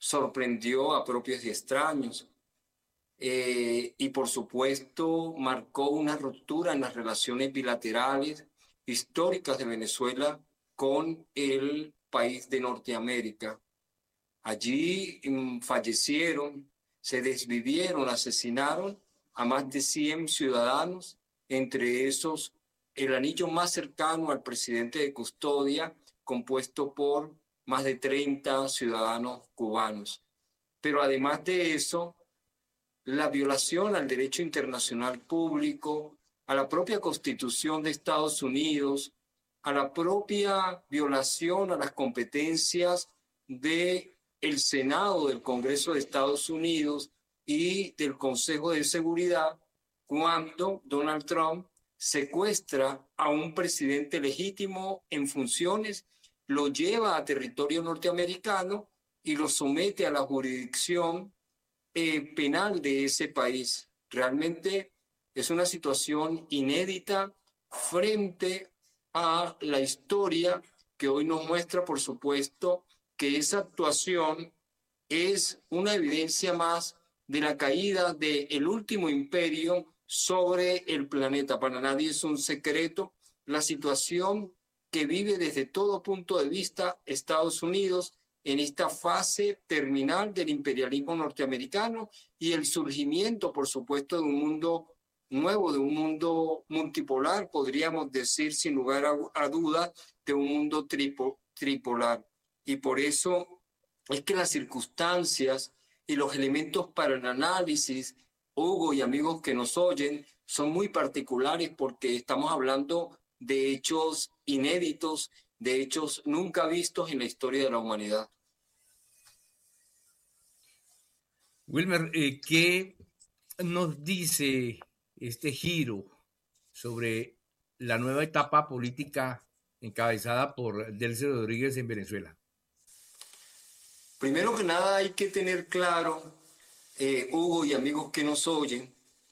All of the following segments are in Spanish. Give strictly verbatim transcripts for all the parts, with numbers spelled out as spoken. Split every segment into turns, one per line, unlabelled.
sorprendió a propios y extraños. Eh, y por supuesto marcó una ruptura en las relaciones bilaterales históricas de Venezuela con el país de Norteamérica. Allí mm, fallecieron, se desvivieron, asesinaron a más de cien ciudadanos, entre esos el anillo más cercano al presidente de custodia, compuesto por más de treinta ciudadanos cubanos. Pero además de eso, la violación al derecho internacional público, a la propia Constitución de Estados Unidos, a la propia violación a las competencias del Senado del Congreso de Estados Unidos y del Consejo de Seguridad, cuando Donald Trump secuestra a un presidente legítimo en funciones, lo lleva a territorio norteamericano y lo somete a la jurisdicción eh, penal de ese país. Realmente es una situación inédita frente a la historia que hoy nos muestra, por supuesto, que esa actuación es una evidencia más de la caída del último imperio sobre el planeta. Para nadie es un secreto la situación que vive desde todo punto de vista Estados Unidos en esta fase terminal del imperialismo norteamericano y el surgimiento, por supuesto, de un mundo nuevo, de un mundo multipolar, podríamos decir sin lugar a, a dudas, de un mundo tripo, tripolar. Y por eso es que las circunstancias y los elementos para el análisis, Hugo y amigos que nos oyen, son muy particulares porque estamos hablando de hechos inéditos, de hechos nunca vistos en la historia de la humanidad.
Wilmer, eh, ¿qué nos dice este giro sobre la nueva etapa política encabezada por Delcy Rodríguez en Venezuela?
Primero que nada hay que tener claro, eh, Hugo y amigos que nos oyen,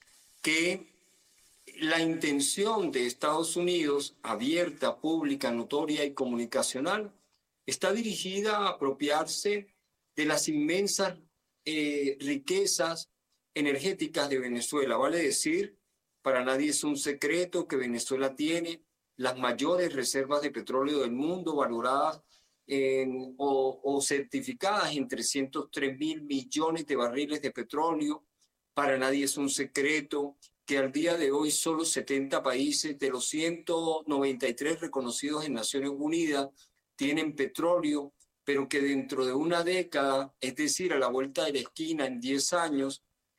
que la intención de Estados Unidos, abierta, pública, notoria y comunicacional, está dirigida a apropiarse de las inmensas eh, riquezas energéticas de Venezuela. Vale decir, para nadie es un secreto que Venezuela tiene las mayores reservas de petróleo del mundo, valoradas en, o, o certificadas en trescientos tres mil millones de barriles de petróleo. Para nadie es un secreto que al día de hoy solo setenta países de los ciento noventa y tres reconocidos en Naciones Unidas tienen petróleo, pero que dentro de una década, es decir, a la vuelta de la esquina en diez años,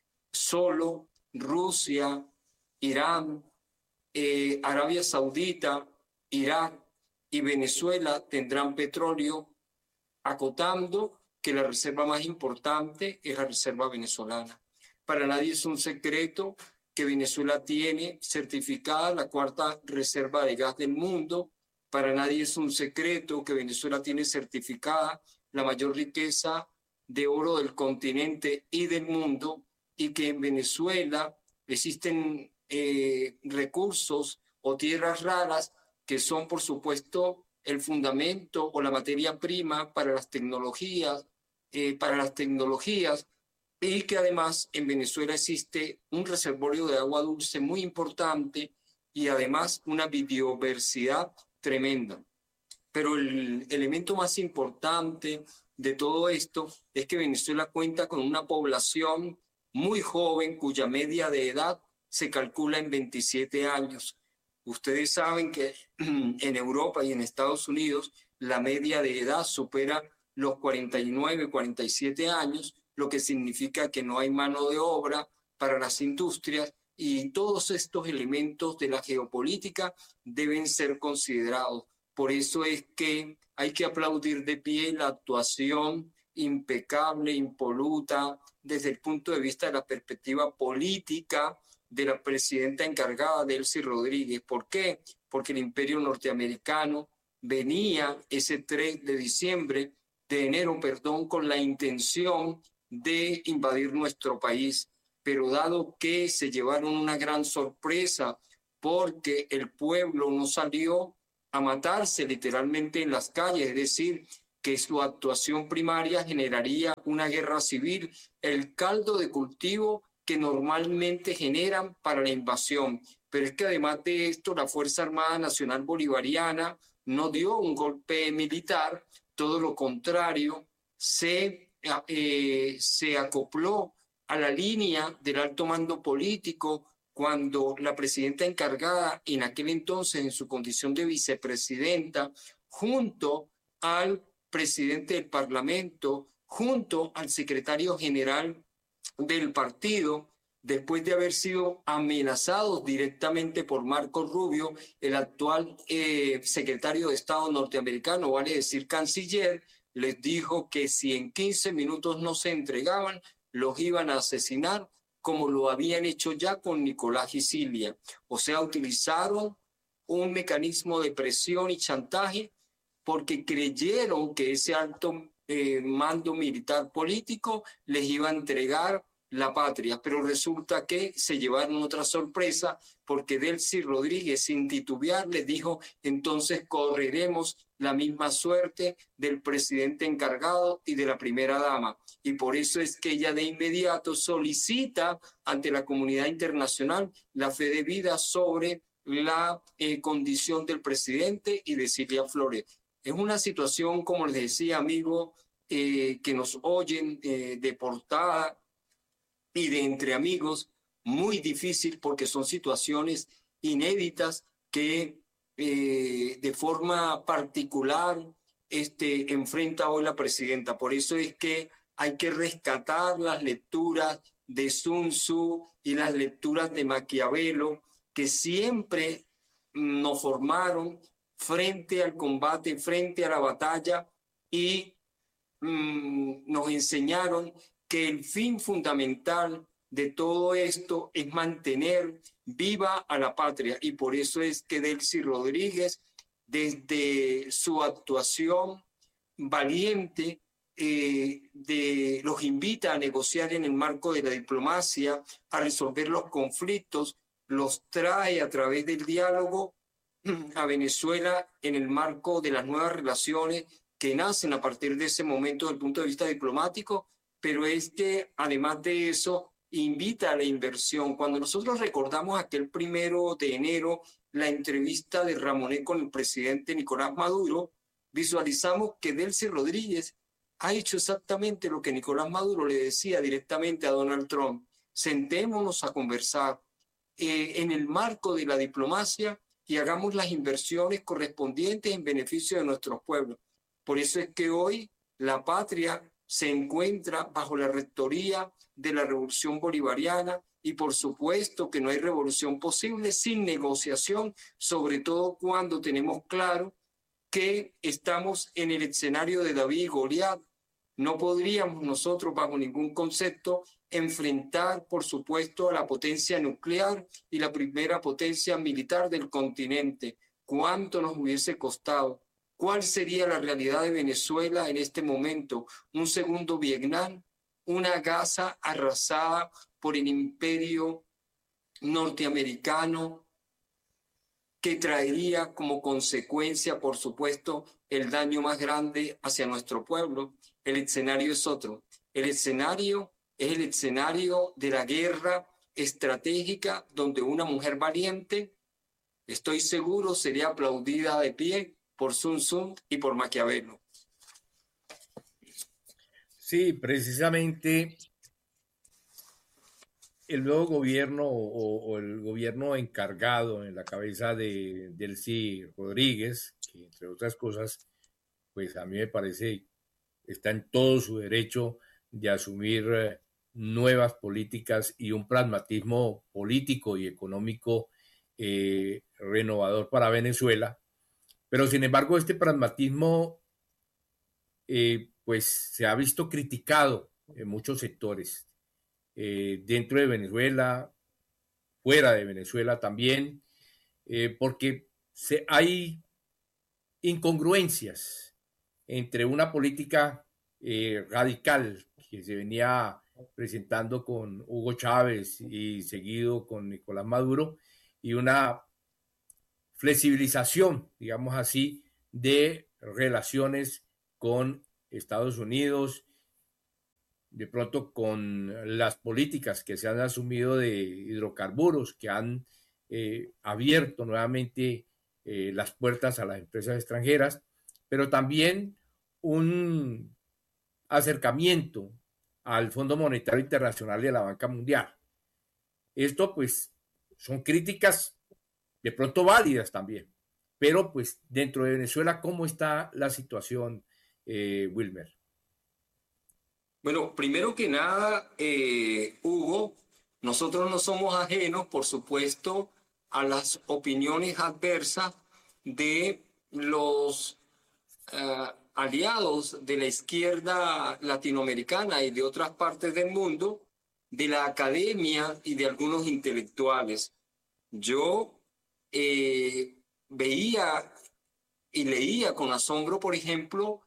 solo Rusia, Irán, eh, Arabia Saudita, Irak y Venezuela tendrán petróleo, acotando que la reserva más importante es la reserva venezolana. Para nadie es un secreto que Venezuela tiene certificada la cuarta reserva de gas del mundo. Para nadie es un secreto que Venezuela tiene certificada la mayor riqueza de oro del continente y del mundo, y que en Venezuela existen eh, recursos o tierras raras que son, por supuesto, el fundamento o la materia prima para las tecnologías, eh, para las tecnologías, y que además en Venezuela existe un reservorio de agua dulce muy importante y además una biodiversidad tremenda. Pero el elemento más importante de todo esto es que Venezuela cuenta con una población muy joven cuya media de edad se calcula en veintisiete años. Ustedes saben que en Europa y en Estados Unidos la media de edad supera los cuarenta y nueve, cuarenta y siete años, lo que significa que no hay mano de obra para las industrias, y todos estos elementos de la geopolítica deben ser considerados. Por eso es que hay que aplaudir de pie la actuación impecable, impoluta, desde el punto de vista de la perspectiva política de la presidenta encargada, Delcy Rodríguez. ¿Por qué? Porque el imperio norteamericano venía ese tres de diciembre, de enero, perdón, con la intención de invadir nuestro país. Pero dado que se llevaron una gran sorpresa porque el pueblo no salió a matarse literalmente en las calles, es decir, que su actuación primaria generaría una guerra civil, el caldo de cultivo que normalmente generan para la invasión. Pero es que además de esto, la Fuerza Armada Nacional Bolivariana no dio un golpe militar, todo lo contrario, se, eh, se acopló a la línea del alto mando político cuando la presidenta encargada en aquel entonces en su condición de vicepresidenta, junto al presidente del Parlamento, junto al secretario general del partido, después de haber sido amenazados directamente por Marco Rubio, el actual eh, secretario de Estado norteamericano, vale decir canciller, les dijo que si en quince minutos no se entregaban, los iban a asesinar, como lo habían hecho ya con Nicolás Gicilia. O sea, utilizaron un mecanismo de presión y chantaje porque creyeron que ese alto eh, mando militar político les iba a entregar la patria, pero resulta que se llevaron otra sorpresa porque Delcy Rodríguez, sin titubear, les dijo: entonces correremos la misma suerte del presidente encargado y de la primera dama. Y por eso es que ella de inmediato solicita ante la comunidad internacional la fe de vida sobre la eh, condición del presidente y de Cilia Flores. Es una situación, como les decía, amigo, eh, que nos oyen eh, de portada y de entre amigos, muy difícil porque son situaciones inéditas que eh, de forma particular este, enfrenta hoy la presidenta. Por eso es que hay que rescatar las lecturas de Sun Tzu y las lecturas de Maquiavelo, que siempre nos formaron frente al combate, frente a la batalla, y mmm, nos enseñaron que el fin fundamental de todo esto es mantener viva a la patria. Y por eso es que Delcy Rodríguez, desde su actuación valiente, eh, de, los invita a negociar en el marco de la diplomacia, a resolver los conflictos, los trae a través del diálogo a Venezuela en el marco de las nuevas relaciones que nacen a partir de ese momento desde el punto de vista diplomático, pero es que además de eso invita a la inversión. Cuando nosotros recordamos aquel primero de enero, la entrevista de Ramonet con el presidente Nicolás Maduro, visualizamos que Delcy Rodríguez ha hecho exactamente lo que Nicolás Maduro le decía directamente a Donald Trump: sentémonos a conversar eh, en el marco de la diplomacia y hagamos las inversiones correspondientes en beneficio de nuestros pueblos. Por eso es que hoy la patria se encuentra bajo la rectoría de la Revolución Bolivariana, y por supuesto que no hay revolución posible sin negociación, sobre todo cuando tenemos claro que estamos en el escenario de David y Goliat. No podríamos nosotros bajo ningún concepto enfrentar, por supuesto, a la potencia nuclear y la primera potencia militar del continente. ¿Cuánto nos hubiese costado? ¿Cuál sería la realidad de Venezuela en este momento? ¿Un segundo Vietnam? ¿Una Gaza arrasada por el imperio norteamericano, que traería como consecuencia, por supuesto, el daño más grande hacia nuestro pueblo? El escenario es otro. El escenario es el escenario de la guerra estratégica, donde una mujer valiente, estoy seguro, sería aplaudida de pie por Sun Tzu y por Maquiavelo.
Sí, precisamente el nuevo gobierno o, o el gobierno encargado en la cabeza de Delcy Rodríguez, que entre otras cosas, pues a mí me parece está en todo su derecho de asumir eh, nuevas políticas y un pragmatismo político y económico eh, renovador para Venezuela. Pero sin embargo, este pragmatismo eh, pues se ha visto criticado en muchos sectores, eh, dentro de Venezuela, fuera de Venezuela también, eh, porque se, hay incongruencias entre una política eh, radical que se venía presentando con Hugo Chávez y seguido con Nicolás Maduro, y una flexibilización, digamos así, de relaciones con Estados Unidos, de pronto con las políticas que se han asumido de hidrocarburos, que han eh, abierto nuevamente eh, las puertas a las empresas extranjeras, pero también un acercamiento al Fondo Monetario Internacional y a la Banca Mundial. Esto pues son críticas de pronto válidas también, pero pues dentro de Venezuela, ¿cómo está la situación, eh, Wilmer?
Bueno, primero que nada, eh, Hugo, nosotros no somos ajenos, por supuesto, a las opiniones adversas de los uh, aliados de la izquierda latinoamericana y de otras partes del mundo, de la academia y de algunos intelectuales. Yo eh, veía y leía con asombro, por ejemplo,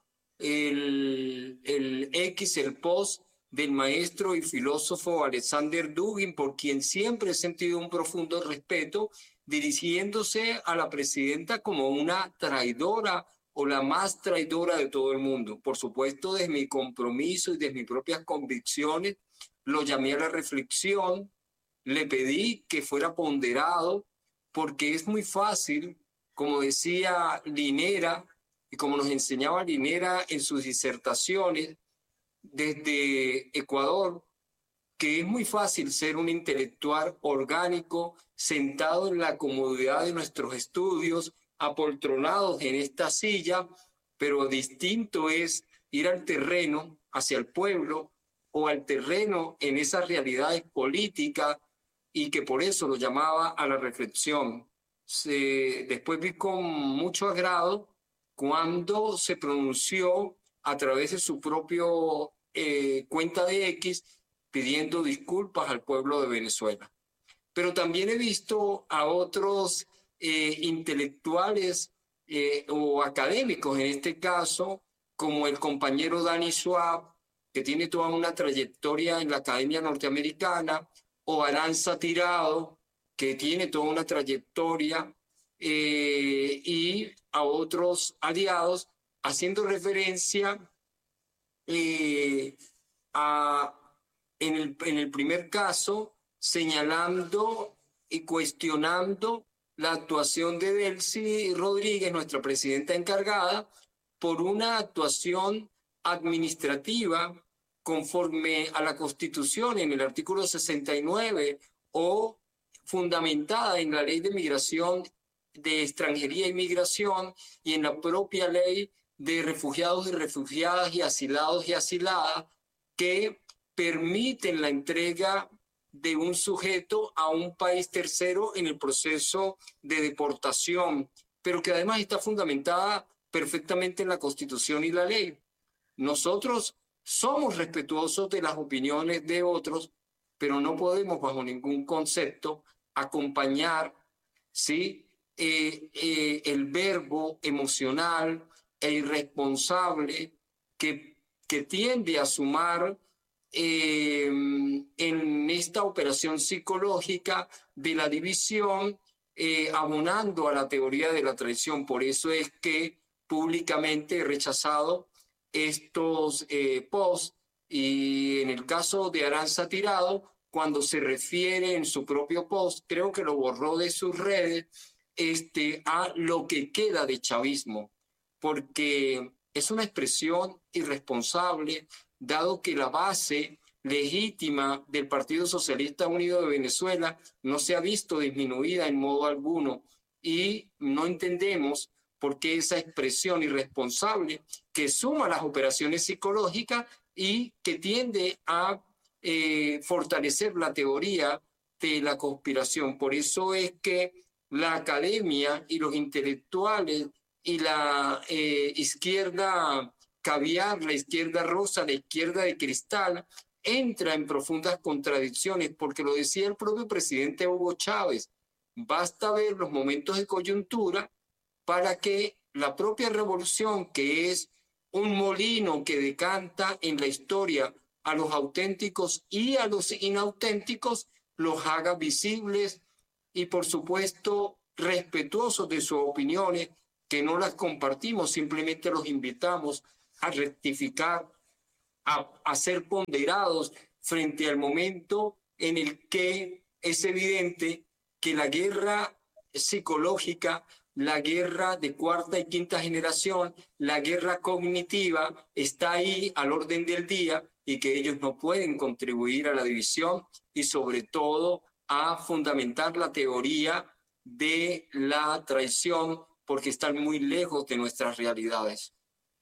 el, el X, el post del maestro y filósofo Alexander Dugin, por quien siempre he sentido un profundo respeto, dirigiéndose a la presidenta como una traidora o la más traidora de todo el mundo. Por supuesto, desde mi compromiso y desde mis propias convicciones, lo llamé a la reflexión, le pedí que fuera ponderado, porque es muy fácil, como decía Linera, y como nos enseñaba Linera en sus disertaciones desde Ecuador, que es muy fácil ser un intelectual orgánico, sentado en la comodidad de nuestros estudios, apoltronados en esta silla, pero distinto es ir al terreno, hacia el pueblo, o al terreno en esas realidades políticas, y que por eso lo llamaba a la reflexión. Se, después vi con mucho agrado cuando se pronunció a través de su propio eh, cuenta de X, pidiendo disculpas al pueblo de Venezuela. Pero también he visto a otros eh, intelectuales eh, o académicos, en este caso, como el compañero Danny Schwab, que tiene toda una trayectoria en la academia norteamericana, o Aranza Tirado, que tiene toda una trayectoria, eh, y a otros aliados, haciendo referencia eh, a, en, el, en el primer caso, señalando y cuestionando la actuación de Delcy Rodríguez, nuestra presidenta encargada, por una actuación administrativa conforme a la Constitución en el artículo sesenta y nueve o fundamentada en la Ley de Migración, de Extranjería y Migración, y en la propia Ley de Refugiados y Refugiadas y Asilados y Asiladas, que permiten la entrega de un sujeto a un país tercero en el proceso de deportación, pero que además está fundamentada perfectamente en la Constitución y la ley. Nosotros somos respetuosos de las opiniones de otros, pero no podemos bajo ningún concepto acompañar, ¿sí? eh, eh, el verbo emocional e irresponsable que, que tiende a sumar eh, en esta operación psicológica de la división, eh, abonando a la teoría de la traición. Por eso es que públicamente he rechazado estos eh, posts, y en el caso de Aranza Tirado, cuando se refiere en su propio post, creo que lo borró de sus redes, este, a lo que queda de chavismo, porque es una expresión irresponsable, dado que la base legítima del Partido Socialista Unido de Venezuela no se ha visto disminuida en modo alguno, y no entendemos por qué esa expresión irresponsable que suma las operaciones psicológicas y que tiende a eh, fortalecer la teoría de la conspiración. Por eso es que la academia y los intelectuales y la eh, izquierda caviar, la izquierda rosa, la izquierda de cristal, entra en profundas contradicciones, porque lo decía el propio presidente Hugo Chávez: basta ver los momentos de coyuntura para que la propia revolución, que es un molino que decanta en la historia a los auténticos y a los inauténticos, los haga visibles y, por supuesto, respetuosos de sus opiniones, que no las compartimos, simplemente los invitamos a rectificar, a, a ser ponderados frente al momento en el que es evidente que la guerra psicológica, la guerra de cuarta y quinta generación, la guerra cognitiva está ahí al orden del día y que ellos no pueden contribuir a la división y sobre todo a fundamentar la teoría de la traición porque están muy lejos de nuestras realidades.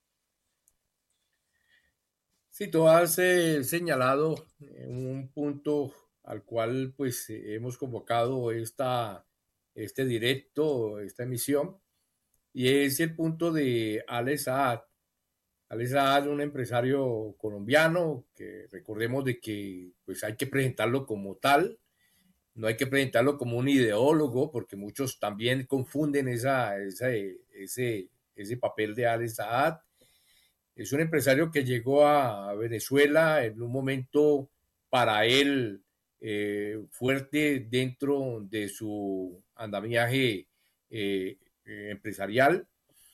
Sí, tú has eh, señalado un punto al cual pues eh, hemos convocado esta, este directo, esta emisión, y es el punto de Ale Saad. Ale Saad, un empresario colombiano que recordemos de que pues hay que presentarlo como tal, no hay que presentarlo como un ideólogo, porque muchos también confunden esa, esa, ese, ese papel de Ale Saad. Es un empresario que llegó a Venezuela en un momento para él eh, fuerte dentro de su andamiaje eh, eh, empresarial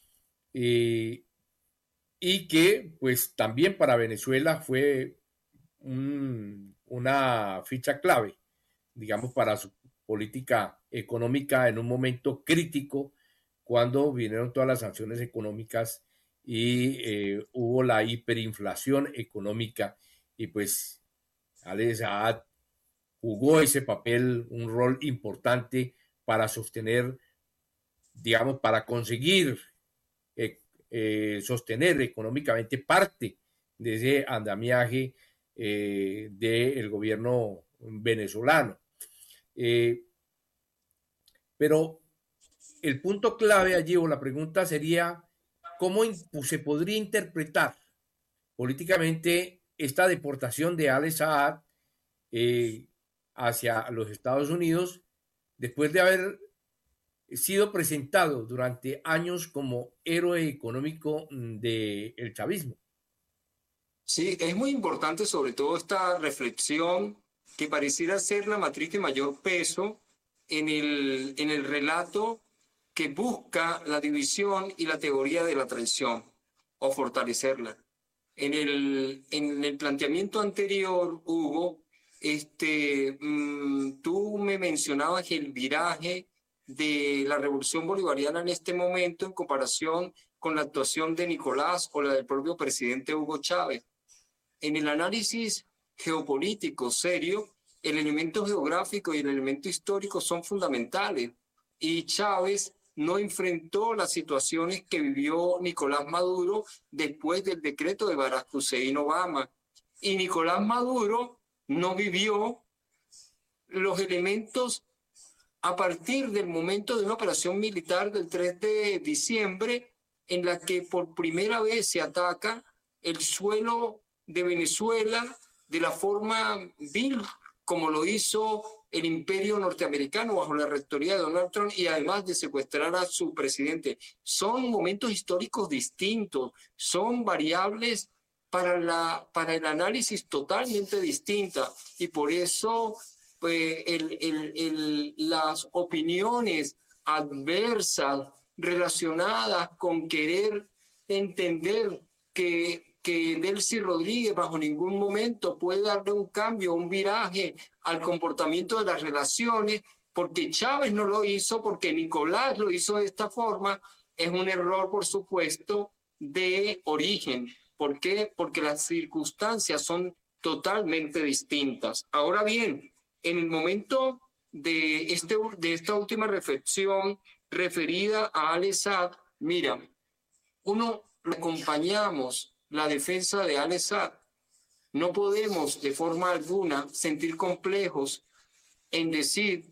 eh, y que pues también para Venezuela fue un, una ficha clave, digamos, para su política económica en un momento crítico cuando vinieron todas las sanciones económicas y eh, hubo la hiperinflación económica y pues Ale Saad jugó ese papel, un rol importante para sostener, digamos, para conseguir eh, eh, sostener económicamente parte de ese andamiaje eh, del gobierno venezolano. Eh, pero el punto clave allí o la pregunta sería, ¿cómo se podría interpretar políticamente esta deportación de Ale Saad eh, hacia los Estados Unidos después de haber sido presentado durante años como héroe económico del chavismo?
Sí, es muy importante sobre todo esta reflexión que pareciera ser la matriz de mayor peso en el, en el relato que busca la división y la teoría de la traición o fortalecerla. En el, en el planteamiento anterior, Hugo, este, mmm, tú me mencionabas el viraje de la revolución bolivariana en este momento en comparación con la actuación de Nicolás o la del propio presidente Hugo Chávez. En el análisis geopolítico serio, el elemento geográfico y el elemento histórico son fundamentales. Y Chávez no enfrentó las situaciones que vivió Nicolás Maduro después del decreto de Barack Hussein Obama. Y Nicolás Maduro no vivió los elementos a partir del momento de una operación militar del tres de diciembre en la que por primera vez se ataca el suelo de Venezuela de la forma vil como lo hizo el imperio norteamericano bajo la rectoría de Donald Trump y además de secuestrar a su presidente. Son momentos históricos distintos, son variables para, la, para el análisis totalmente distintas y por eso pues, el, el, el, las opiniones adversas relacionadas con querer entender que que Delcy Rodríguez bajo ningún momento puede darle un cambio, un viraje al comportamiento de las relaciones, porque Chávez no lo hizo, porque Nicolás lo hizo de esta forma, es un error, por supuesto, de origen. ¿Por qué? Porque las circunstancias son totalmente distintas. Ahora bien, en el momento de, este, de esta última reflexión referida a Ale Saad, mira, uno lo acompañamos la defensa de Ale Saad. No podemos de forma alguna sentir complejos en decir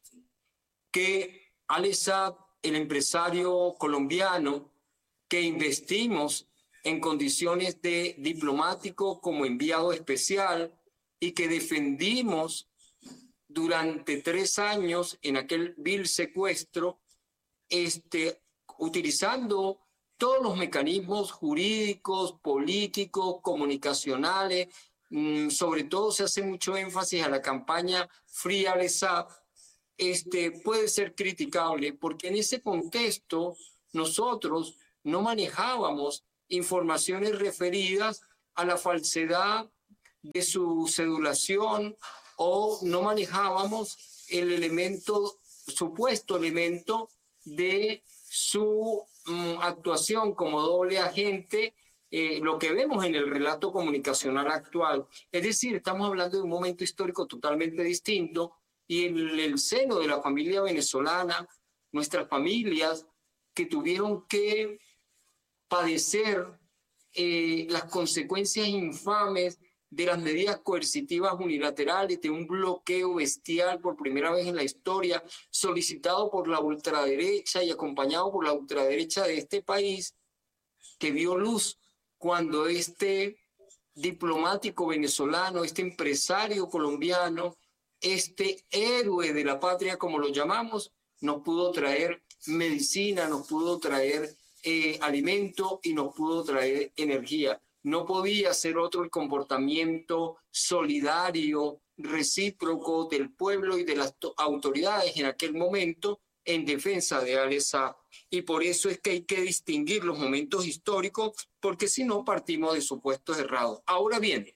que Ale Saad, el empresario colombiano que investimos en condiciones de diplomático como enviado especial y que defendimos durante tres años en aquel vil secuestro, este, utilizando todos los mecanismos jurídicos, políticos, comunicacionales, mmm, sobre todo se hace mucho énfasis a la campaña Free Ale Saad, este, puede ser criticable, porque en ese contexto nosotros no manejábamos informaciones referidas a la falsedad de su cedulación o no manejábamos el elemento, supuesto elemento de su um, actuación como doble agente, eh, lo que vemos en el relato comunicacional actual. Es decir, estamos hablando de un momento histórico totalmente distinto y en el seno de la familia venezolana, nuestras familias que tuvieron que padecer eh, las consecuencias infames de las medidas coercitivas unilaterales, de un bloqueo bestial por primera vez en la historia, solicitado por la ultraderecha y acompañado por la ultraderecha de este país, que vio luz cuando este diplomático venezolano, este empresario colombiano, este héroe de la patria, como lo llamamos, nos pudo traer medicina, nos pudo traer eh, alimento y nos pudo traer energía. No podía ser otro el comportamiento solidario, recíproco del pueblo y de las autoridades en aquel momento en defensa de Alec Saab. Y por eso es que hay que distinguir los momentos históricos, porque si no partimos de supuestos errados. Ahora bien,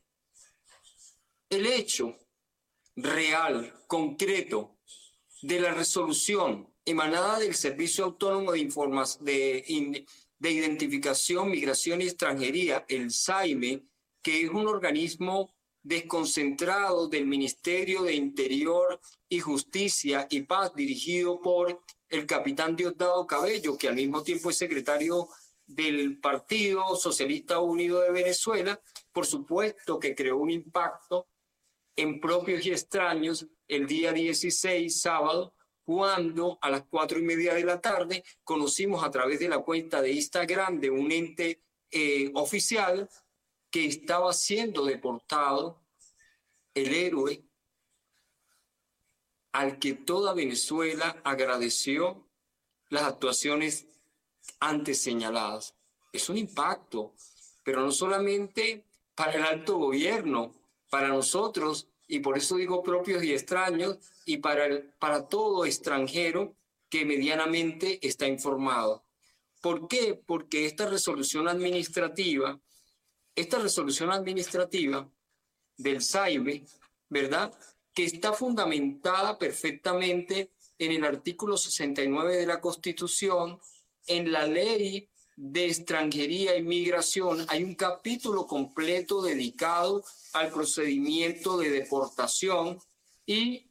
el hecho real, concreto, de la resolución emanada del Servicio Autónomo de, Informas, de, de Identificación, Migración y Extranjería, el S A I M E, que es un organismo desconcentrado del Ministerio de Interior y Justicia y Paz, dirigido por el capitán Diosdado Cabello, que al mismo tiempo es secretario del Partido Socialista Unido de Venezuela, por supuesto que creó un impacto en propios y extraños el día dieciséis, sábado, cuando a las cuatro y media de la tarde conocimos a través de la cuenta de Instagram de un ente eh, oficial que estaba siendo deportado el héroe al que toda Venezuela agradeció las actuaciones antes señaladas. Es un impacto, pero no solamente para el alto gobierno, para nosotros, y por eso digo propios y extraños, y para, el, para todo extranjero que medianamente está informado. ¿Por qué? Porque esta resolución administrativa, esta resolución administrativa del S A I M E, ¿verdad?, que está fundamentada perfectamente en el artículo sesenta y nueve de la Constitución, en la Ley de Extranjería y Migración, hay un capítulo completo dedicado al procedimiento de deportación y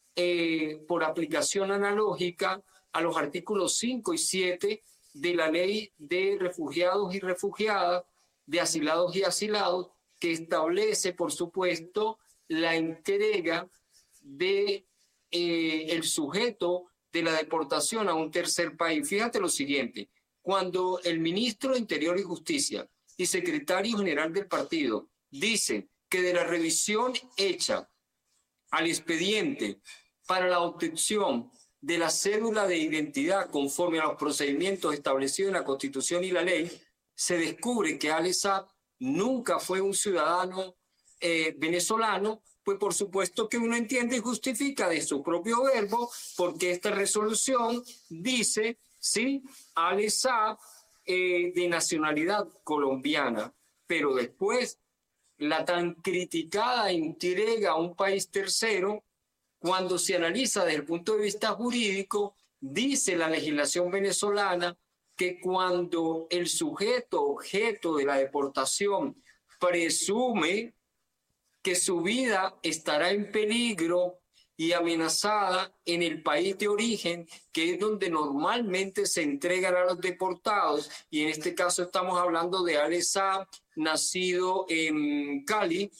eh, por aplicación analógica a los artículos cinco y siete de la Ley de Refugiados y Refugiadas, de Asilados y Asilados, que establece, por supuesto, la entrega de eh, el sujeto de la deportación a un tercer país. Fíjate lo siguiente, cuando el ministro de Interior y Justicia y secretario general del partido dice que de la revisión hecha al expediente para la obtención de la cédula de identidad conforme a los procedimientos establecidos en la Constitución y la ley, se descubre que Alec Saab nunca fue un ciudadano eh, venezolano, pues por supuesto que uno entiende y justifica de su propio verbo, porque esta resolución dice, sí, Alec Saab eh, de nacionalidad colombiana, pero después la tan criticada entrega a un país tercero, cuando se analiza desde el punto de vista jurídico, dice la legislación venezolana que cuando el sujeto objeto de la deportación presume que su vida estará en peligro y amenazada en el país de origen, que es donde normalmente se entregan a los deportados, y en este caso estamos hablando de Alec Saab, nacido en Cali,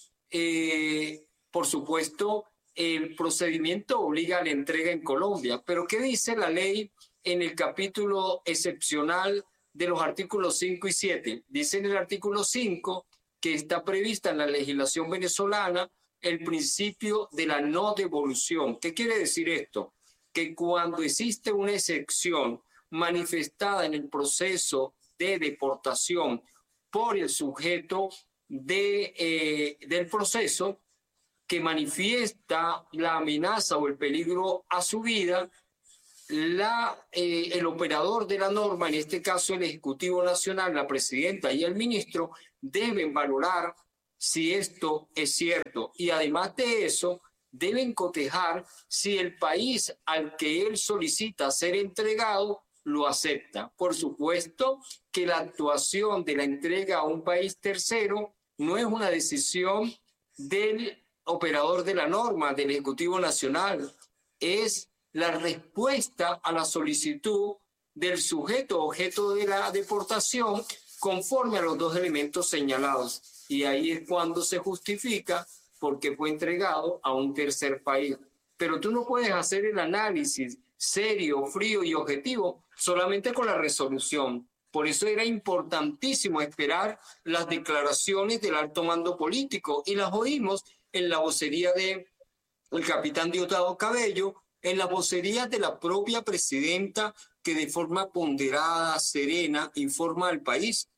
eh, por supuesto, el procedimiento obliga a la entrega en Colombia. Pero ¿qué dice la ley en el capítulo excepcional de los artículos cinco y siete? Dice en el artículo cinco que está prevista en la legislación venezolana el principio de la no devolución. ¿Qué quiere decir esto? Que cuando existe una excepción manifestada en el proceso de deportación por el sujeto de, eh, del proceso que manifiesta la amenaza o el peligro a su vida, la, eh, el operador de la norma, en este caso el Ejecutivo Nacional, la presidenta y el ministro, deben valorar si esto es cierto. Y además de eso, deben cotejar si el país al que él solicita ser entregado lo acepta. Por supuesto que la actuación de la entrega a un país tercero no es una decisión del operador de la norma, del Ejecutivo Nacional, es la respuesta a la solicitud del sujeto objeto de la deportación conforme a los dos elementos señalados. Y ahí es cuando se justifica por qué fue entregado a un tercer país. Pero tú no puedes hacer el análisis serio, frío y objetivo solamente con la resolución. Por eso era importantísimo esperar las declaraciones del alto mando político y las oímos en la vocería del capitán Diosdado Cabello, en la vocería de la propia presidenta que de forma ponderada, serena, informa al país.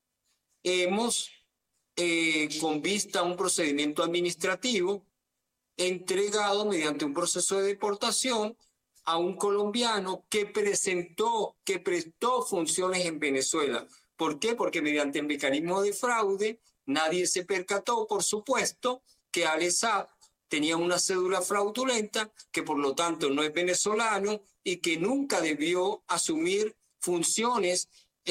Hemos, eh, con vista a un procedimiento administrativo, entregado mediante un proceso de deportación a un colombiano que presentó, que prestó funciones en Venezuela. ¿Por qué? Porque mediante el mecanismo de fraude, nadie se percató, por supuesto, que Alex Saab tenía una cédula fraudulenta, que por lo tanto no es venezolano y que nunca debió asumir funciones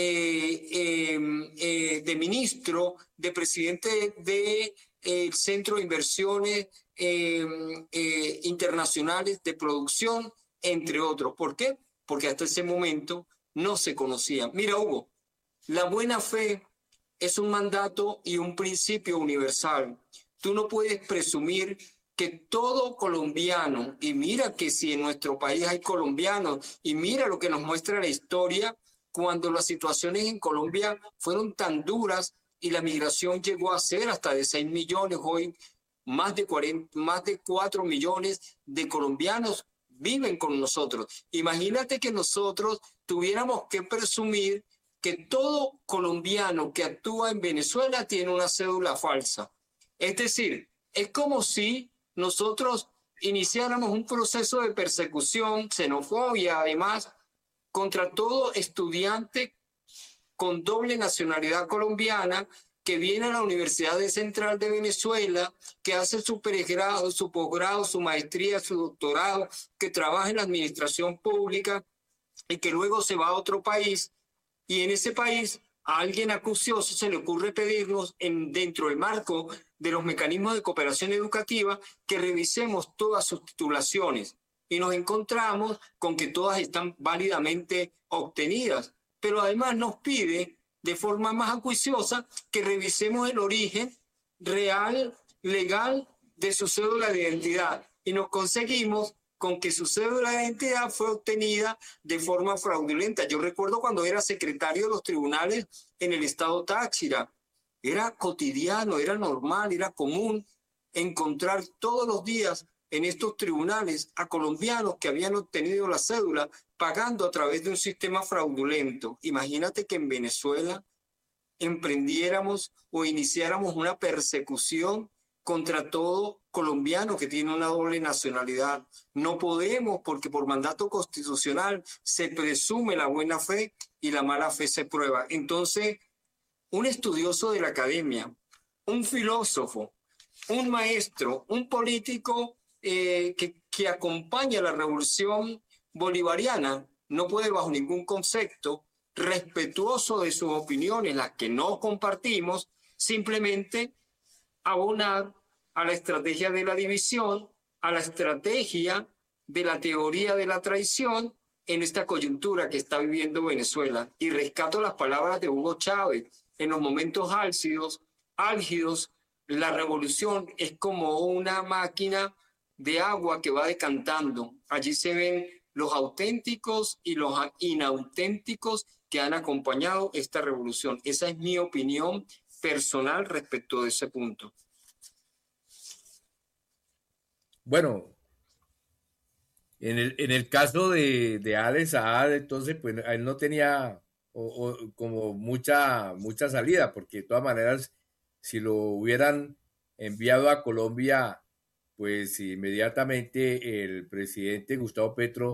eh, eh, eh, de ministro, de presidente del de, eh, Centro de Inversiones eh, eh, Internacionales de Producción, entre otros. ¿Por qué? Porque hasta ese momento no se conocía. Mira, Hugo, la buena fe es un mandato y un principio universal. Tú no puedes presumir que todo colombiano, y mira que si en nuestro país hay colombianos, y mira lo que nos muestra la historia, cuando las situaciones en Colombia fueron tan duras y la migración llegó a ser hasta de seis millones, hoy más de, cuarenta, más de cuatro millones de colombianos viven con nosotros. Imagínate que nosotros tuviéramos que presumir que todo colombiano que actúa en Venezuela tiene una cédula falsa. Es decir, es como si nosotros iniciáramos un proceso de persecución, xenofobia, además, contra todo estudiante con doble nacionalidad colombiana que viene a la Universidad Central de Venezuela, que hace su pregrado, su posgrado, su maestría, su doctorado, que trabaja en la administración pública y que luego se va a otro país. Y en ese país a alguien acucioso se le ocurre pedirnos, en, dentro del marco de los mecanismos de cooperación educativa, que revisemos todas sus titulaciones. Y nos encontramos con que todas están válidamente obtenidas. Pero además nos pide de forma más acuiciosa que revisemos el origen real, legal de su cédula de identidad. Y nos conseguimos con que su cédula de identidad fue obtenida de forma fraudulenta. Yo recuerdo cuando era secretario de los tribunales en el estado Táchira. Era cotidiano, era normal, era común encontrar todos los días en estos tribunales a colombianos que habían obtenido la cédula pagando a través de un sistema fraudulento. Imagínate que en Venezuela emprendiéramos o iniciáramos una persecución contra todo colombiano que tiene una doble nacionalidad. No podemos, porque por mandato constitucional se presume la buena fe y la mala fe se prueba. Entonces, un estudioso de la academia, un filósofo, un maestro, un político eh, que, que acompaña la revolución bolivariana no puede bajo ningún concepto, respetuoso de sus opiniones, las que no compartimos, simplemente abonar a la estrategia de la división, a la estrategia de la teoría de la traición en esta coyuntura que está viviendo Venezuela. Y rescato las palabras de Hugo Chávez. En los momentos álgidos, álgidos, la revolución es como una máquina de agua que va decantando. Allí se ven los auténticos y los inauténticos que han acompañado esta revolución. Esa es mi opinión personal respecto de ese punto.
Bueno, en el, en el caso de, de Alex Saab, entonces, pues él no tenía o, o, como mucha, mucha salida, porque de todas maneras, si lo hubieran enviado a Colombia, pues inmediatamente el presidente Gustavo Petro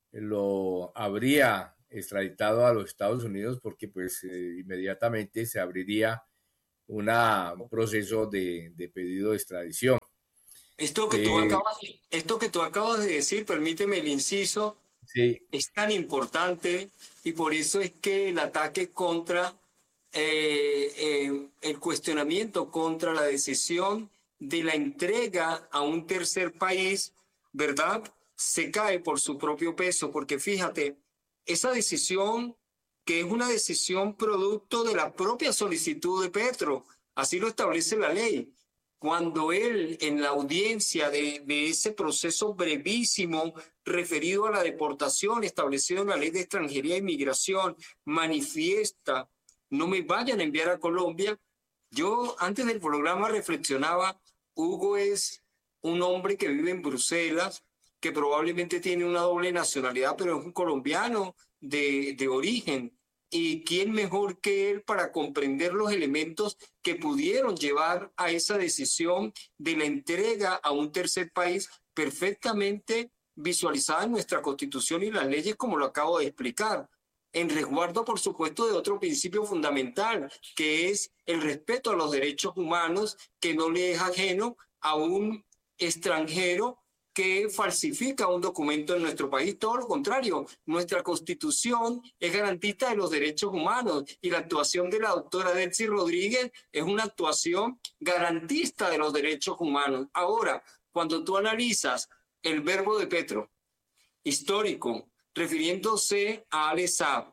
lo habría extraditado a los Estados Unidos porque pues eh, inmediatamente se abriría una, un proceso de, de pedido de extradición.
Esto que tú
Eh,
acabas, esto que tú acabas de decir, permíteme el inciso,
sí,
es tan importante y por eso es que el ataque contra, eh, eh, el cuestionamiento contra la decisión de la entrega a un tercer país, ¿verdad? Se cae por su propio peso, porque fíjate, esa decisión que es una decisión producto de la propia solicitud de Petro, así lo establece la ley. Cuando él, en la audiencia de, de ese proceso brevísimo referido a la deportación establecido en la Ley de Extranjería e Inmigración, manifiesta, no me vayan a enviar a Colombia. Yo antes del programa reflexionaba, Hugo es un hombre que vive en Bruselas, que probablemente tiene una doble nacionalidad, pero es un colombiano de, de origen. ¿Y quién mejor que él para comprender los elementos que pudieron llevar a esa decisión de la entrega a un tercer país perfectamente visualizada en nuestra Constitución y las leyes, como lo acabo de explicar? En resguardo, por supuesto, de otro principio fundamental, que es el respeto a los derechos humanos, que no le es ajeno a un extranjero que falsifica un documento en nuestro país. Todo lo contrario, nuestra Constitución es garantista de los derechos humanos y la actuación de la doctora Delcy Rodríguez es una actuación garantista de los derechos humanos. Ahora, cuando tú analizas el verbo de Petro, histórico, refiriéndose a Alex Saab,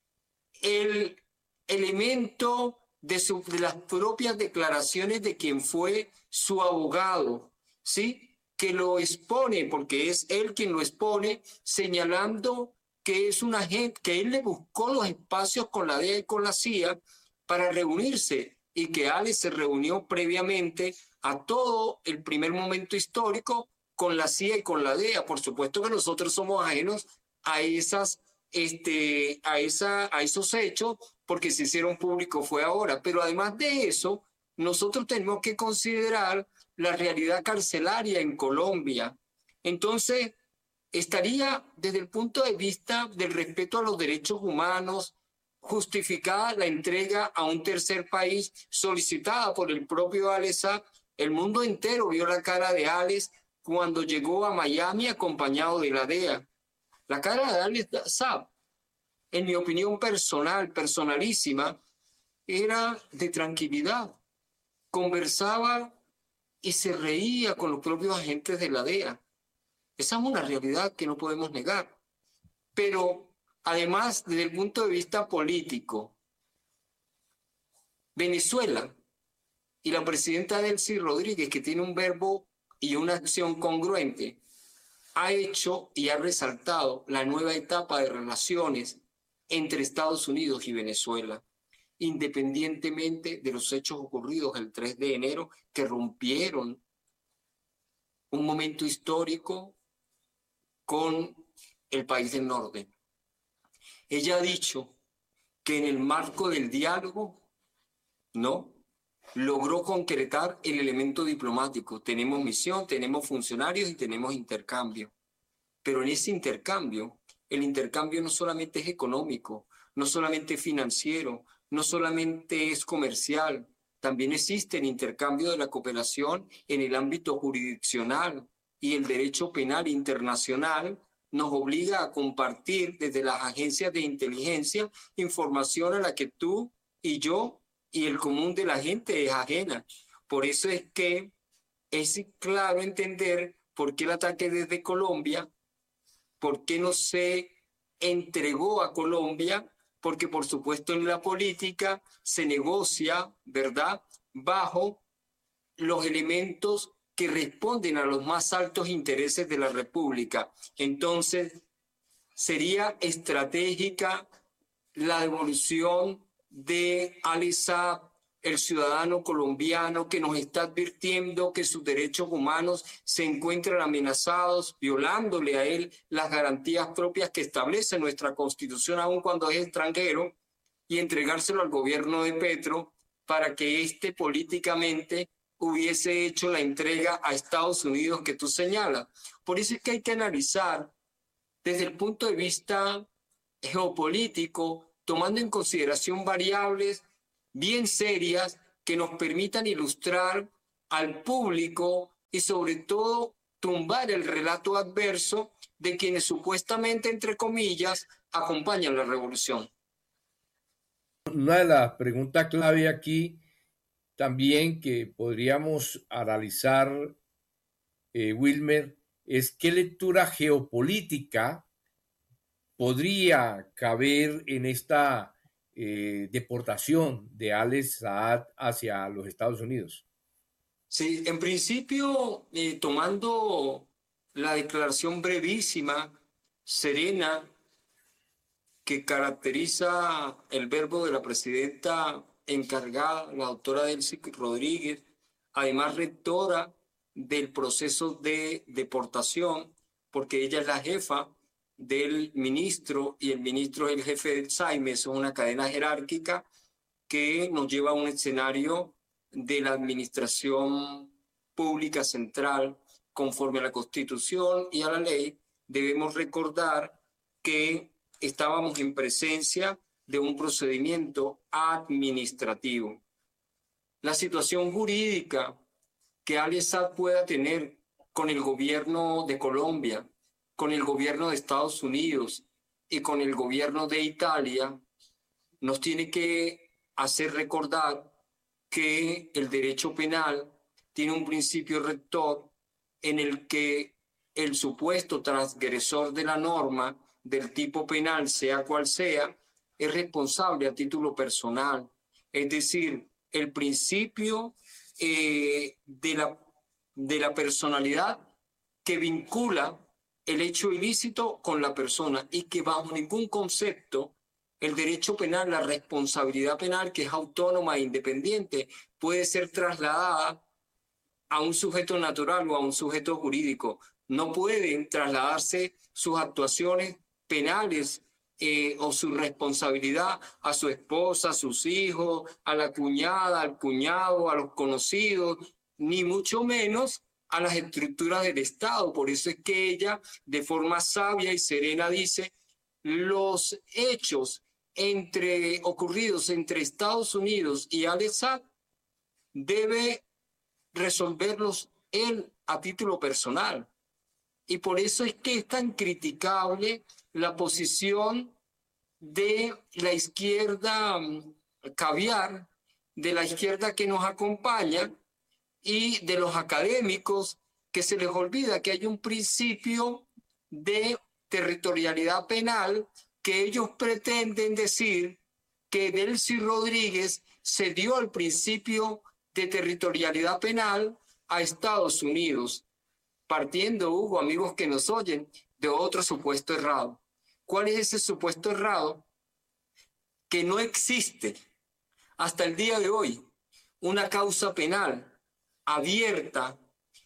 el elemento de, su, de las propias declaraciones de quien fue su abogado, ¿sí?, que lo expone, porque es él quien lo expone, señalando que es una gente, que él le buscó los espacios con la D E A y con la C I A para reunirse, y que Alex se reunió previamente a todo el primer momento histórico con la C I A y con la D E A. Por supuesto que nosotros somos ajenos a esas, este, a esa, a esos hechos, porque se hicieron públicos fue ahora. Pero además de eso, nosotros tenemos que considerar la realidad carcelaria en Colombia. Entonces, estaría desde el punto de vista del respeto a los derechos humanos justificada la entrega a un tercer país solicitada por el propio Alex Saab. El mundo entero vio la cara de Alex cuando llegó a Miami acompañado de la D E A. La cara de Alex Saab, en mi opinión personal, personalísima, era de tranquilidad. Conversaba y se reía con los propios agentes de la D E A. Esa es una realidad que no podemos negar. Pero además, desde el punto de vista político, Venezuela y la presidenta Delcy Rodríguez, que tiene un verbo y una acción congruente, ha hecho y ha resaltado la nueva etapa de relaciones entre Estados Unidos y Venezuela, independientemente de los hechos ocurridos el tres de enero, que rompieron un momento histórico con el país del norte. Ella ha dicho que en el marco del diálogo, ¿no?, logró concretar el elemento diplomático. Tenemos misión, tenemos funcionarios y tenemos intercambio. Pero en ese intercambio, el intercambio no solamente es económico, no solamente es financiero, no solamente es comercial, también existe el intercambio de la cooperación en el ámbito jurisdiccional, y el derecho penal internacional nos obliga a compartir desde las agencias de inteligencia información a la que tú y yo y el común de la gente es ajena. Por eso es que es claro entender por qué el ataque desde Colombia, por qué no se entregó a Colombia, porque por supuesto en la política se negocia, ¿verdad?, bajo los elementos que responden a los más altos intereses de la República. Entonces, sería estratégica la devolución de Alex Saab, el ciudadano colombiano que nos está advirtiendo que sus derechos humanos se encuentran amenazados, violándole a él las garantías propias que establece nuestra Constitución, aun cuando es extranjero, y entregárselo al gobierno de Petro para que éste políticamente hubiese hecho la entrega a Estados Unidos que tú señalas. Por eso es que hay que analizar desde el punto de vista geopolítico, tomando en consideración variables bien serias que nos permitan ilustrar al público y sobre todo tumbar el relato adverso de quienes supuestamente, entre comillas, acompañan la revolución.
Una de las preguntas clave aquí también que podríamos analizar, eh, Wilmer, es qué lectura geopolítica podría caber en esta eh, deportación de Alex Saad hacia los Estados Unidos.
Sí, en principio, eh, tomando la declaración brevísima, serena, que caracteriza el verbo de la presidenta encargada, la doctora Delcy Rodríguez, además rectora del proceso de deportación, porque ella es la jefa del ministro y el ministro es el jefe del S A I M E, es una cadena jerárquica que nos lleva a un escenario de la administración pública central conforme a la Constitución y a la ley. Debemos recordar que estábamos en presencia de un procedimiento administrativo. La situación jurídica que Alex Saad pueda tener con el gobierno de Colombia, con el gobierno de Estados Unidos y con el gobierno de Italia nos tiene que hacer recordar que el derecho penal tiene un principio rector en el que el supuesto transgresor de la norma del tipo penal, sea cual sea, es responsable a título personal. Es decir, el principio eh, de, la, de la personalidad que vincula el hecho ilícito con la persona y que bajo ningún concepto el derecho penal, la responsabilidad penal, que es autónoma e independiente, puede ser trasladada a un sujeto natural o a un sujeto jurídico. No pueden trasladarse sus actuaciones penales eh, o su responsabilidad a su esposa, a sus hijos, a la cuñada, al cuñado, a los conocidos, ni mucho menos a las estructuras del Estado. Por eso es que ella, de forma sabia y serena, dice: los hechos entre, ocurridos entre Estados Unidos y Alex Saad debe resolverlos él a título personal. Y por eso es que es tan criticable la posición de la izquierda caviar, de la izquierda que nos acompaña y de los académicos, que se les olvida que hay un principio de territorialidad penal, que ellos pretenden decir que Delcy Rodríguez cedió al principio de territorialidad penal a Estados Unidos, partiendo, Hugo, amigos que nos oyen, de otro supuesto errado. ¿Cuál es ese supuesto errado? Que no existe hasta el día de hoy una causa penal abierta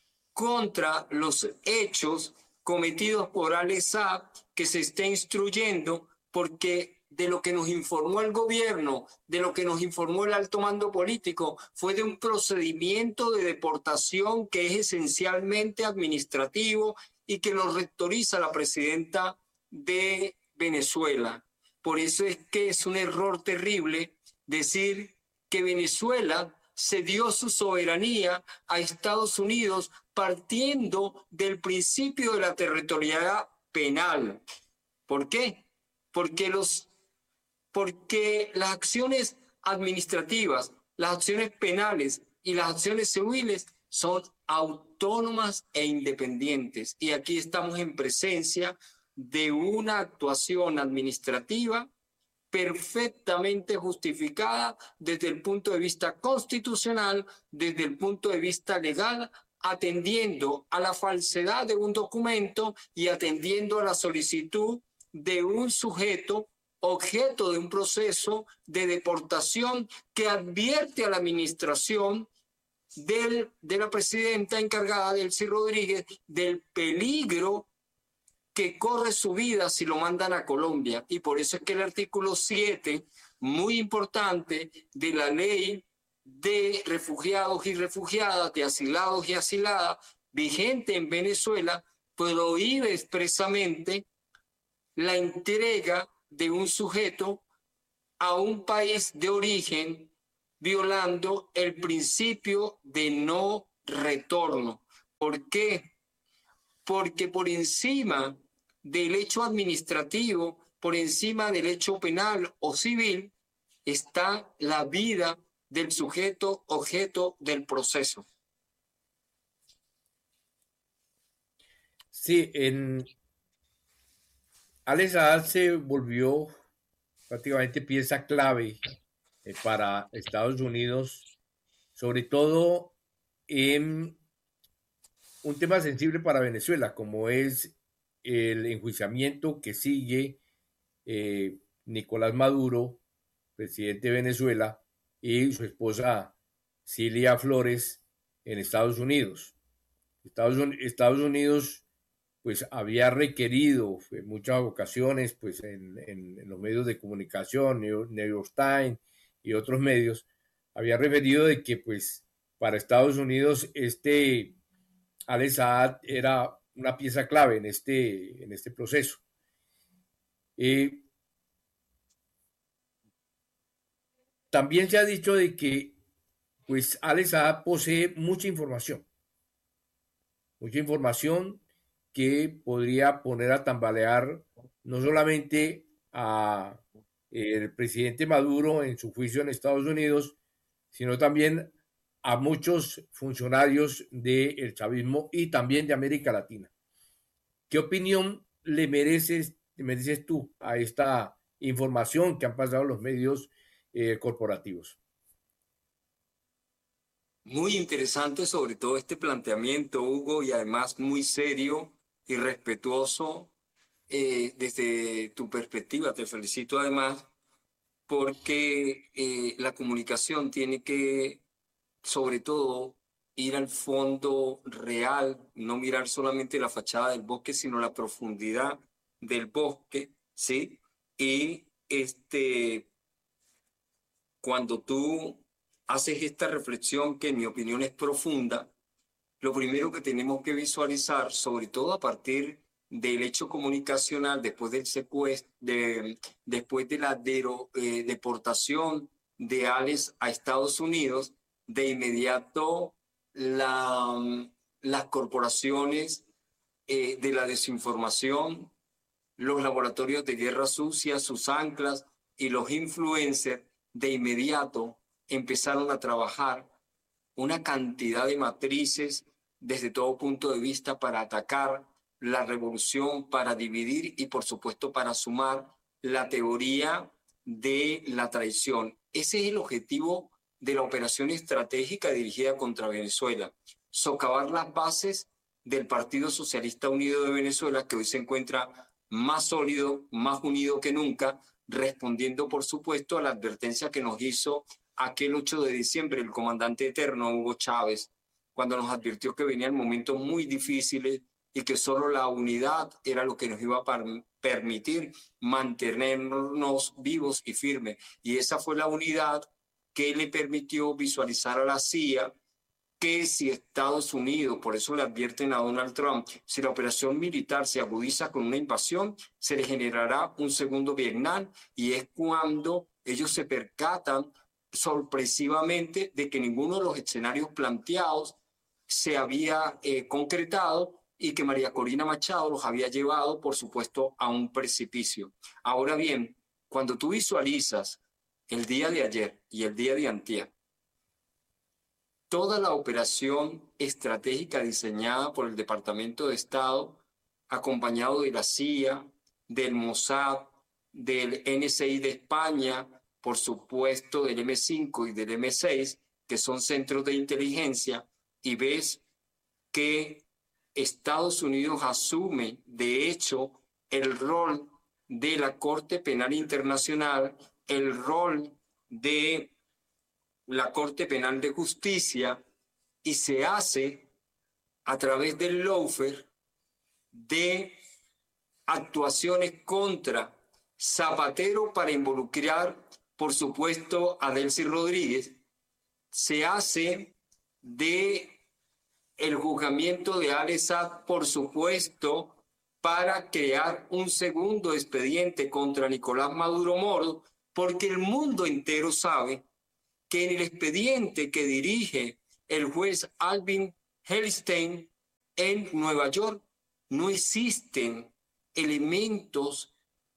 contra los hechos cometidos por Alex Saad, que se está instruyendo, porque de lo que nos informó el gobierno, de lo que nos informó el alto mando político, fue de un procedimiento de deportación que es esencialmente administrativo y que lo rectoriza la presidenta de Venezuela. Por eso es que es un error terrible decir que Venezuela cedió su soberanía a Estados Unidos partiendo del principio de la territorialidad penal. ¿Por qué? Porque, los, porque las acciones administrativas, las acciones penales y las acciones civiles son autónomas e independientes. Y aquí estamos en presencia de una actuación administrativa perfectamente justificada desde el punto de vista constitucional, desde el punto de vista legal, atendiendo a la falsedad de un documento y atendiendo a la solicitud de un sujeto objeto de un proceso de deportación que advierte a la administración del, de la presidenta encargada, Delcy Rodríguez, del peligro que corre su vida si lo mandan a Colombia. Y por eso es que el artículo siete, muy importante, de la ley de refugiados y refugiadas, de asilados y asiladas, vigente en Venezuela, prohíbe expresamente la entrega de un sujeto a un país de origen, violando el principio de no retorno. ¿Por qué? Porque por encima del hecho administrativo, por encima del hecho penal o civil, está la vida del sujeto objeto del proceso.
Sí, en Alex Saad se volvió prácticamente pieza clave eh, para Estados Unidos, sobre todo en un tema sensible para Venezuela, como es el enjuiciamiento que sigue eh, Nicolás Maduro, presidente de Venezuela, y su esposa Cilia Flores en Estados Unidos. Estados, Estados Unidos pues había requerido en muchas ocasiones pues en, en, en los medios de comunicación, New, New York Times y otros medios, había referido de que pues para Estados Unidos este Alex Saad era una pieza clave en este, en este proceso. Eh, también se ha dicho de que pues Alex Saad posee mucha información, mucha información que podría poner a tambalear no solamente a el presidente Maduro en su juicio en Estados Unidos, sino también a muchos funcionarios del chavismo y también de América Latina. ¿Qué opinión le mereces, le mereces tú a esta información que han pasado los medios eh, corporativos?
Muy interesante sobre todo este planteamiento, Hugo, y además muy serio y respetuoso eh, desde tu perspectiva. Te felicito además porque eh, la comunicación tiene que, sobre todo, ir al fondo real, no mirar solamente la fachada del bosque, sino la profundidad del bosque, ¿sí? Y este, cuando tú haces esta reflexión, que en mi opinión es profunda, lo primero que tenemos que visualizar, sobre todo a partir del hecho comunicacional, después del secuestro, de, después de la dero, eh, deportación de Alex a Estados Unidos, de inmediato la, las corporaciones eh, de la desinformación, los laboratorios de guerra sucia, sus anclas y los influencers de inmediato empezaron a trabajar una cantidad de matrices desde todo punto de vista para atacar la revolución, para dividir y por supuesto para sumar la teoría de la traición. Ese es el objetivo de la operación estratégica dirigida contra Venezuela: socavar las bases del Partido Socialista Unido de Venezuela, que hoy se encuentra más sólido, más unido que nunca, respondiendo por supuesto a la advertencia que nos hizo aquel ocho de diciembre el comandante eterno Hugo Chávez, cuando nos advirtió que venían momentos muy difíciles y que solo la unidad era lo que nos iba a permitir mantenernos vivos y firmes. Y esa fue la unidad que le permitió visualizar a la C I A que si Estados Unidos, por eso le advierten a Donald Trump, si la operación militar se agudiza con una invasión, se le generará un segundo Vietnam, y es cuando ellos se percatan sorpresivamente de que ninguno de los escenarios planteados se había eh, concretado y que María Corina Machado los había llevado, por supuesto, a un precipicio. Ahora bien, cuando tú visualizas el día de ayer y el día de antier, toda la operación estratégica diseñada por el Departamento de Estado, acompañado de la C I A, del Mossad, del N S I de España, por supuesto del M cinco y del M seis, que son centros de inteligencia, y ves que Estados Unidos asume, de hecho, el rol de la Corte Penal Internacional, el rol de la Corte Penal de Justicia, y se hace a través del lawfare de actuaciones contra Zapatero para involucrar, por supuesto, a Delcy Rodríguez. Se hace de el juzgamiento de Alex Saad, por supuesto, para crear un segundo expediente contra Nicolás Maduro Moro, porque el mundo entero sabe que en el expediente que dirige el juez Alvin Helstein en Nueva York no existen elementos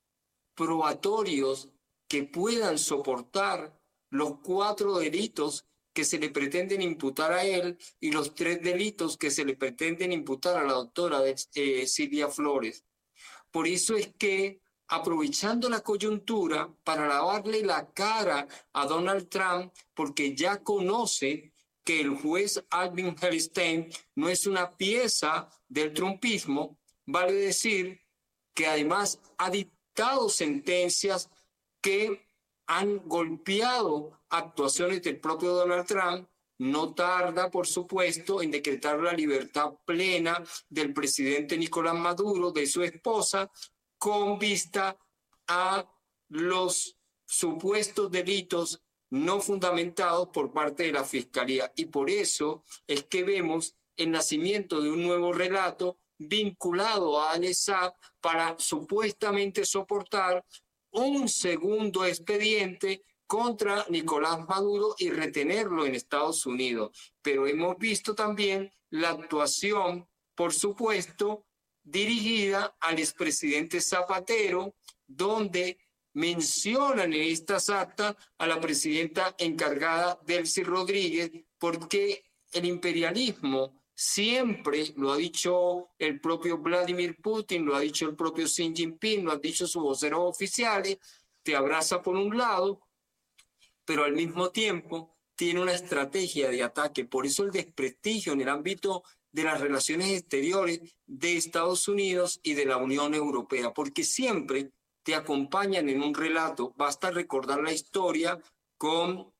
probatorios que puedan soportar los cuatro delitos que se le pretenden imputar a él y los tres delitos que se le pretenden imputar a la doctora eh, Silvia Flores. Por eso es que, aprovechando la coyuntura para lavarle la cara a Donald Trump, porque ya conoce que el juez Alvin Helstein no es una pieza del trumpismo, vale decir que además ha dictado sentencias que han golpeado actuaciones del propio Donald Trump. No tarda, por supuesto, en decretar la libertad plena del presidente Nicolás Maduro, de su esposa, con vista a los supuestos delitos no fundamentados por parte de la Fiscalía. Y por eso es que vemos el nacimiento de un nuevo relato vinculado a Al Asad para supuestamente soportar un segundo expediente contra Nicolás Maduro y retenerlo en Estados Unidos. Pero hemos visto también la actuación, por supuesto, dirigida al expresidente Zapatero, donde mencionan en estas actas a la presidenta encargada, Delcy Rodríguez, porque el imperialismo siempre, lo ha dicho el propio Vladimir Putin, lo ha dicho el propio Xi Jinping, lo han dicho sus voceros oficiales, te abraza por un lado, pero al mismo tiempo tiene una estrategia de ataque. Por eso el desprestigio en el ámbito de las relaciones exteriores de Estados Unidos y de la Unión Europea, porque siempre te acompañan en un relato. Basta recordar la historia con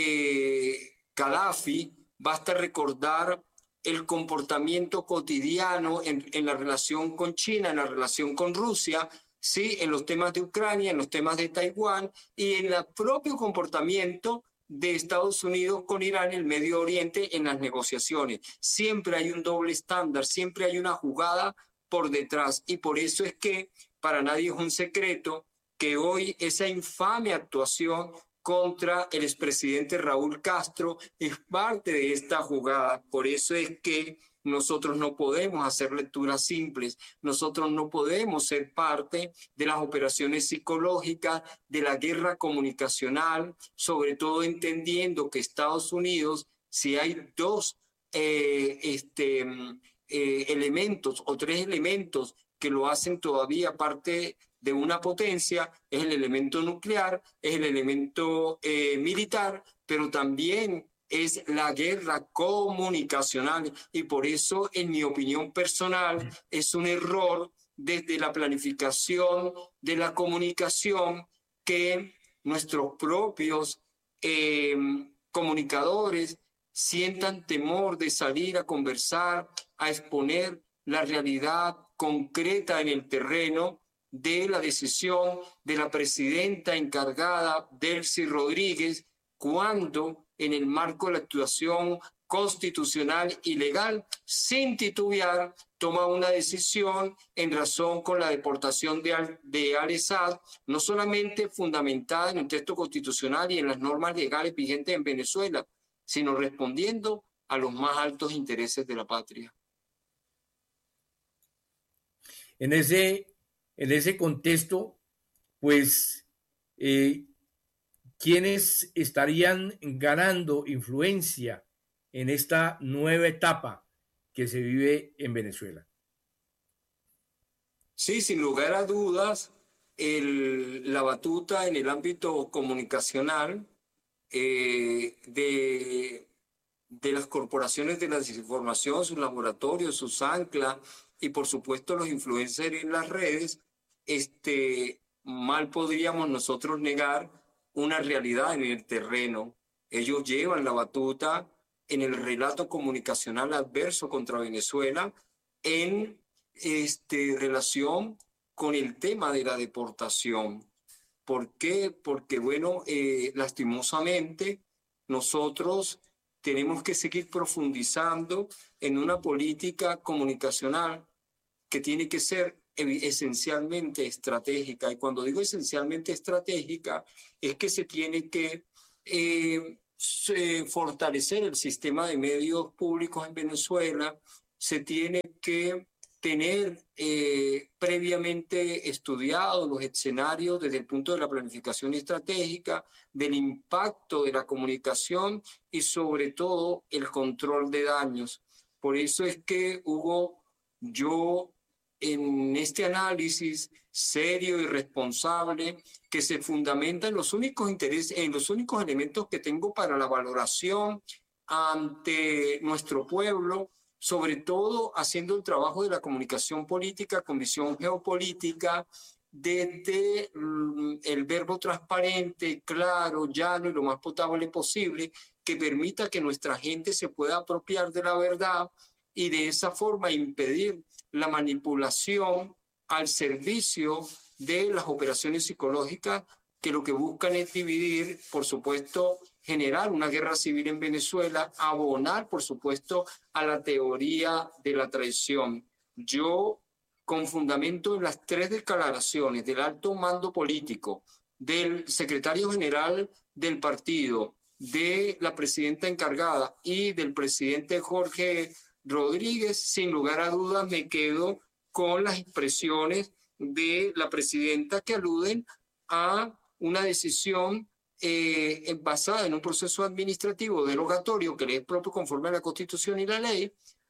eh, Gaddafi, basta recordar el comportamiento cotidiano en, en la relación con China, en la relación con Rusia, sí, en los temas de Ucrania, en los temas de Taiwán y en el propio comportamiento de Estados Unidos con Irán en el Medio Oriente en las negociaciones. Siempre hay un doble estándar, siempre hay una jugada por detrás y por eso es que para nadie es un secreto que hoy esa infame actuación contra el expresidente Raúl Castro es parte de esta jugada. Por eso es que nosotros no podemos hacer lecturas simples, nosotros no podemos ser parte de las operaciones psicológicas, de la guerra comunicacional, sobre todo entendiendo que Estados Unidos, si hay dos eh, este, eh, elementos o tres elementos que lo hacen todavía parte de una potencia, es el elemento nuclear, es el elemento eh, militar, pero también es la guerra comunicacional. Y por eso, en mi opinión personal, es un error desde la planificación de la comunicación que nuestros propios eh, comunicadores sientan temor de salir a conversar, a exponer la realidad concreta en el terreno de la decisión de la presidenta encargada, Delcy Rodríguez, cuando en el marco de la actuación constitucional y legal, sin titubear, toma una decisión en razón con la deportación de, Al, de Al Asad, no solamente fundamentada en el texto constitucional y en las normas legales vigentes en Venezuela, sino respondiendo a los más altos intereses de la patria.
En ese, en ese contexto, pues, eh, ¿quiénes estarían ganando influencia en esta nueva etapa que se vive en Venezuela?
Sí, sin lugar a dudas, el, la batuta en el ámbito comunicacional eh, de, de las corporaciones de la desinformación, sus laboratorios, sus anclas y por supuesto los influencers en las redes, este, mal podríamos nosotros negar una realidad en el terreno. Ellos llevan la batuta en el relato comunicacional adverso contra Venezuela en este, relación con el tema de la deportación. ¿Por qué? Porque, bueno, eh, lastimosamente nosotros tenemos que seguir profundizando en una política comunicacional que tiene que ser esencialmente estratégica. Y cuando digo esencialmente estratégica, es que se tiene que eh, se fortalecer el sistema de medios públicos en Venezuela, se tiene que tener eh, previamente estudiados los escenarios desde el punto de la planificación estratégica, del impacto de la comunicación y sobre todo el control de daños. Por eso es que, Hugo, yo en este análisis serio y responsable que se fundamenta en los únicos intereses, en los únicos elementos que tengo para la valoración ante nuestro pueblo, sobre todo haciendo el trabajo de la comunicación política con visión geopolítica, desde el verbo transparente, claro, llano y lo más potable posible, que permita que nuestra gente se pueda apropiar de la verdad y de esa forma impedir la manipulación al servicio de las operaciones psicológicas que lo que buscan es dividir, por supuesto, generar una guerra civil en Venezuela, abonar, por supuesto, a la teoría de la traición. Yo, con fundamento en las tres declaraciones del alto mando político, del secretario general del partido, de la presidenta encargada y del presidente Jorge Rodríguez, sin lugar a dudas me quedo con las expresiones de la presidenta que aluden a una decisión eh, basada en un proceso administrativo derogatorio que le es propio conforme a la Constitución y la ley,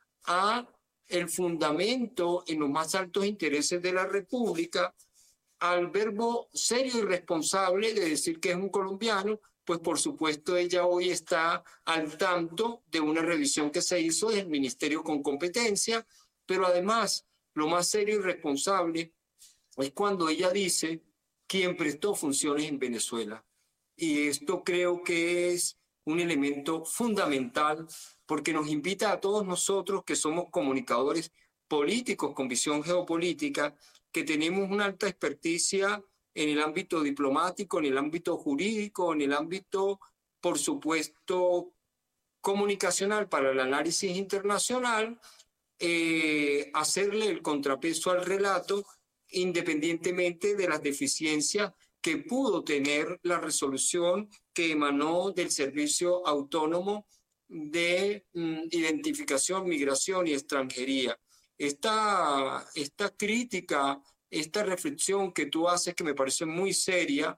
a el fundamento en los más altos intereses de la República, al verbo serio y responsable de decir que es un colombiano, pues por supuesto ella hoy está al tanto de una revisión que se hizo del ministerio con competencia, pero además lo más serio y responsable es cuando ella dice quién prestó funciones en Venezuela. Y esto creo que es un elemento fundamental porque nos invita a todos nosotros que somos comunicadores políticos con visión geopolítica, que tenemos una alta experticia en el ámbito diplomático, en el ámbito jurídico, en el ámbito, por supuesto, comunicacional para el análisis internacional, eh, hacerle el contrapeso al relato independientemente de las deficiencias que pudo tener la resolución que emanó del Servicio Autónomo de mm, Identificación, Migración y Extranjería. Esta, esta crítica, esta reflexión que tú haces, que me parece muy seria,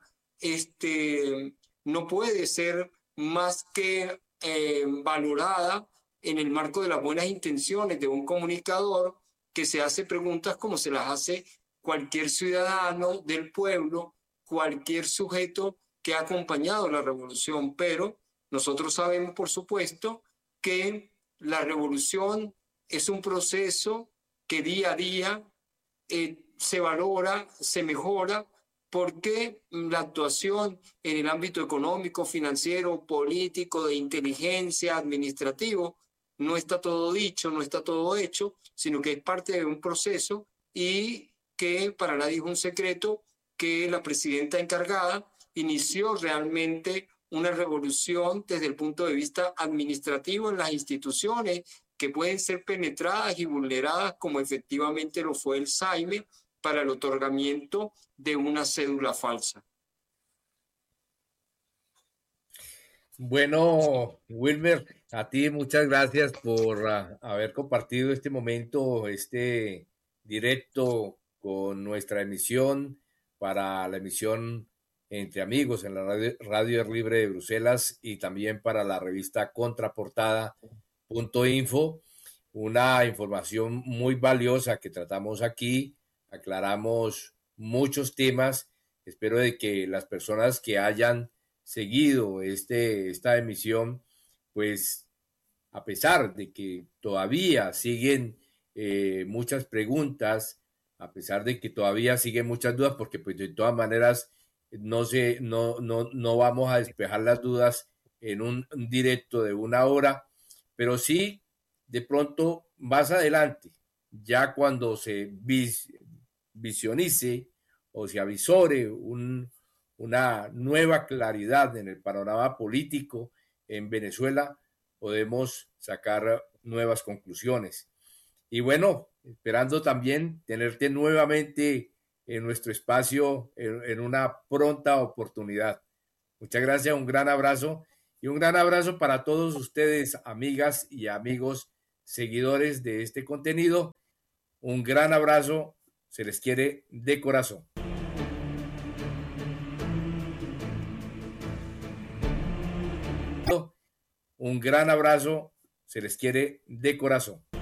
este, no puede ser más que eh, valorada en el marco de las buenas intenciones de un comunicador que se hace preguntas como se las hace cualquier ciudadano del pueblo, cualquier sujeto que ha acompañado la revolución. Pero nosotros sabemos, por supuesto, que la revolución es un proceso que día a día eh, se valora, se mejora, porque la actuación en el ámbito económico, financiero, político, de inteligencia, administrativo, no está todo dicho, no está todo hecho, sino que es parte de un proceso y que para nadie es un secreto que la presidenta encargada inició realmente una revolución desde el punto de vista administrativo en las instituciones que pueden ser penetradas y vulneradas, como efectivamente lo fue el SAIME, para el otorgamiento de una cédula falsa.
Bueno, Wilmer, a ti muchas gracias por uh, haber compartido este momento, este directo con nuestra emisión para la emisión Entre Amigos en la Radio, Radio Libre de Bruselas y también para la revista contraportada punto info. Una información muy valiosa que tratamos aquí, aclaramos muchos temas. Espero de que las personas que hayan seguido este, esta emisión, pues a pesar de que todavía siguen eh, muchas preguntas, a pesar de que todavía siguen muchas dudas, porque pues de todas maneras no, se, no, no, no vamos a despejar las dudas en un directo de una hora, pero sí de pronto más adelante, ya cuando se vis, visionice o se avisore un, una nueva claridad en el panorama político en Venezuela, podemos sacar nuevas conclusiones. Y bueno, esperando también tenerte nuevamente en nuestro espacio en, en una pronta oportunidad. Muchas gracias, un gran abrazo y un gran abrazo para todos ustedes, amigas y amigos, seguidores de este contenido. Un gran abrazo, se les quiere de corazón. Un gran abrazo, se les quiere de corazón.